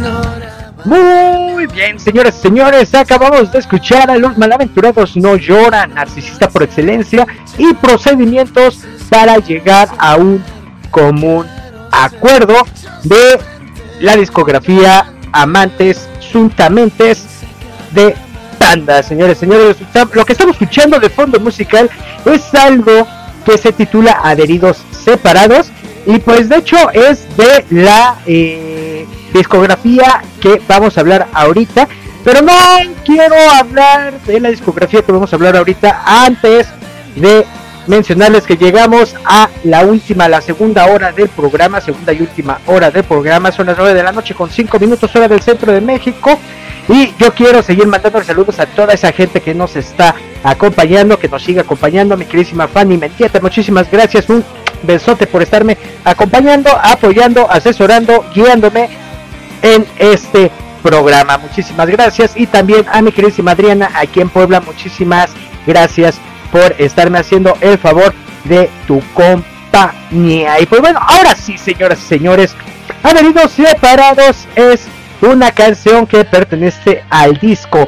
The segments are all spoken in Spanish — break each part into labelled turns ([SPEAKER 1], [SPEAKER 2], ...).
[SPEAKER 1] Muy bien, señoras y señores, acabamos de escuchar a Los Malaventurados No Lloran, narcisista por excelencia, y procedimientos para llegar a un común acuerdo de la discografía Amantes Suntamentes de Panda. Señores, lo que estamos escuchando de fondo musical es algo que se titula Adheridos Separados, y pues de hecho es de la discografía que vamos a hablar ahorita, pero no quiero hablar de la discografía que vamos a hablar ahorita antes de mencionarles que llegamos a la segunda hora del programa, segunda y última hora del programa. Son las 9 de la noche con 5 minutos hora del centro de México, y yo quiero seguir mandando saludos a toda esa gente que nos está acompañando, que nos sigue acompañando. Mi queridísima Fanny Mendieta, muchísimas gracias, un besote por estarme acompañando, apoyando, asesorando, guiándome en este programa. Muchísimas gracias. Y también a mi queridísima Adriana aquí en Puebla, muchísimas gracias por estarme haciendo el favor de tu compañía. Y pues bueno, ahora sí, señoras y señores, Adheridos Separados es una canción que pertenece al disco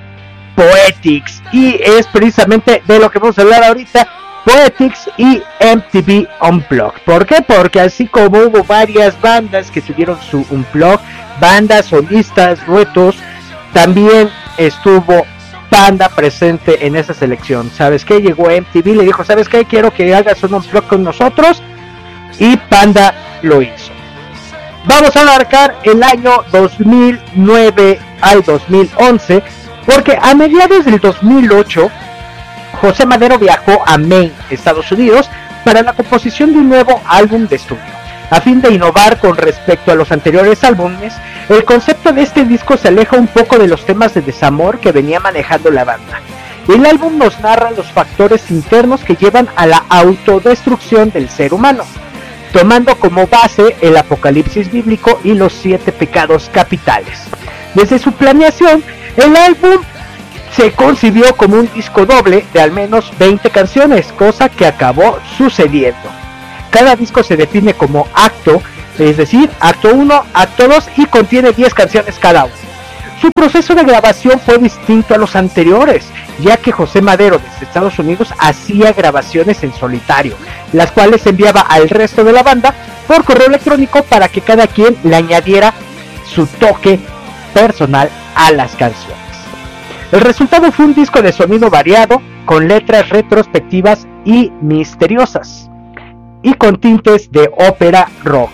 [SPEAKER 1] Poetics, y es precisamente de lo que vamos a hablar ahorita. Poetics y MTV Unplugged. ¿Por qué? Porque así como hubo varias bandas que tuvieron su Unplugged, bandas, solistas, duetos, también estuvo Panda presente en esa selección. ¿Sabes qué? Llegó MTV, le dijo, ¿sabes qué? Quiero que hagas un Unplugged con nosotros, y Panda lo hizo. Vamos a abarcar el año 2009 al 2011, porque a mediados del 2008 José Madero viajó a Maine, Estados Unidos, para la composición de un nuevo álbum de estudio. A fin de innovar con respecto a los anteriores álbumes, el concepto de este disco se aleja un poco de los temas de desamor que venía manejando la banda. El álbum nos narra los factores internos que llevan a la autodestrucción del ser humano, tomando como base el apocalipsis bíblico y los 7 pecados capitales. Desde su planeación, el álbum se concibió como un disco doble de al menos 20 canciones, cosa que acabó sucediendo. Cada disco se define como acto, es decir, acto 1, acto 2, y contiene 10 canciones cada uno. Su proceso de grabación fue distinto a los anteriores, ya que José Madero desde Estados Unidos hacía grabaciones en solitario, las cuales enviaba al resto de la banda por correo electrónico para que cada quien le añadiera su toque personal a las canciones. El resultado fue un disco de sonido variado, con letras retrospectivas y misteriosas, y con tintes de ópera rock,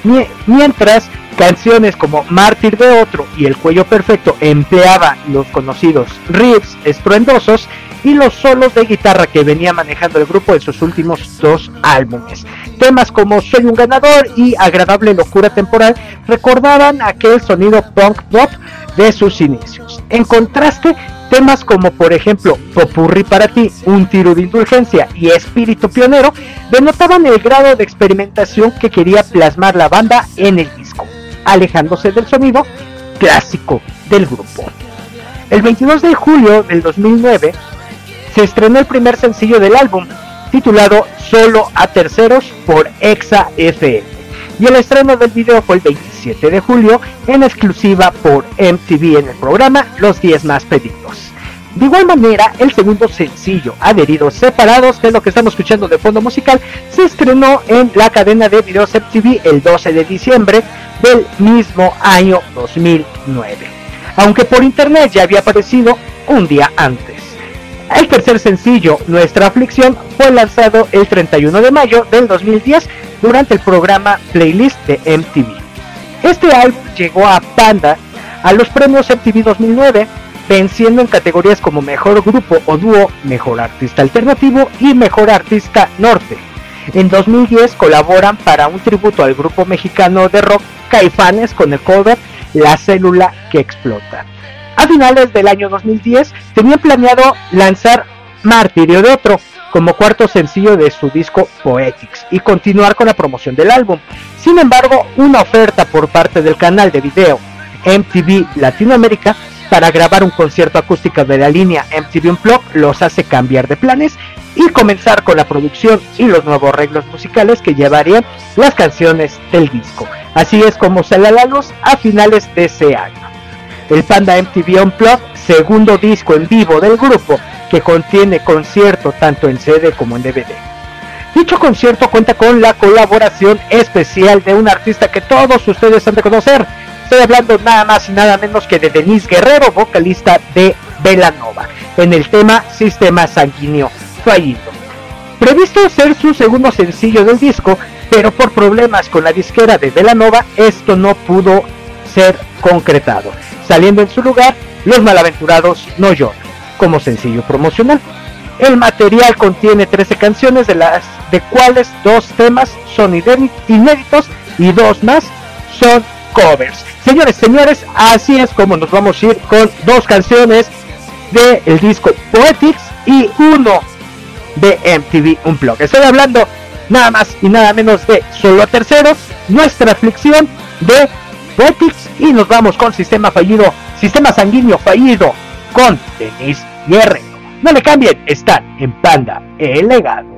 [SPEAKER 1] mientras canciones como Mártir de Otro y El Cuello Perfecto empleaban los conocidos riffs estruendosos y los solos de guitarra que venía manejando el grupo en sus últimos 2 álbumes. Temas como Soy un ganador y Agradable locura temporal recordaban aquel sonido punk pop de sus inicios. En contraste, temas como por ejemplo Popurrí para ti, Un tiro de indulgencia y Espíritu pionero denotaban el grado de experimentación que quería plasmar la banda en el disco, alejándose del sonido clásico del grupo. El 22 de julio del 2009 se estrenó el primer sencillo del álbum, titulado Solo a Terceros por Exa FM, y el estreno del video fue el 27 de julio en exclusiva por MTV en el programa Los 10 Más Pedidos. De igual manera, el segundo sencillo, Adheridos Separados, que es lo que estamos escuchando de fondo musical, se estrenó en la cadena de videos MTV el 12 de diciembre del mismo año 2009, aunque por internet ya había aparecido un día antes. El tercer sencillo, Nuestra Aflicción, fue lanzado el 31 de mayo del 2010 durante el programa Playlist de MTV. Este álbum llegó a Panda a los premios MTV 2009, venciendo en categorías como Mejor Grupo o Dúo, Mejor Artista Alternativo y Mejor Artista Norte. En 2010 colaboran para un tributo al grupo mexicano de rock Caifanes con el cover La Célula que Explota. A finales del año 2010 tenían planeado lanzar Martirio de Otro como cuarto sencillo de su disco Poetics y continuar con la promoción del álbum. Sin embargo, una oferta por parte del canal de video MTV Latinoamérica para grabar un concierto acústico de la línea MTV Unplugged, los hace cambiar de planes y comenzar con la producción y los nuevos arreglos musicales que llevarían las canciones del disco. Así es como sale a la luz a finales de ese año el Panda MTV Unplugged, segundo disco en vivo del grupo, que contiene concierto tanto en CD como en DVD. Dicho concierto cuenta con la colaboración especial de un artista que todos ustedes han de conocer. Estoy hablando nada más y nada menos que de Denise Guerrero, vocalista de Belanova, en el tema Sistema Sanguíneo Fallido. Previsto ser su segundo sencillo del disco, pero por problemas con la disquera de Belanova, esto no pudo ser concretado, saliendo en su lugar Los Malaventurados No Lloran, como sencillo promocional. El material contiene 13 canciones, de cuales 2 temas son inéditos y 2 más son covers. Señores, así es como nos vamos a ir con 2 canciones del disco Poetics y 1 de MTV Unplugged. Estoy hablando nada más y nada menos de Solo a Terceros, Nuestra Aflicción de Poetics, y nos vamos con Sistema Sanguíneo Fallido con Denise Guerrero. No le cambien, están en Panda, el legado.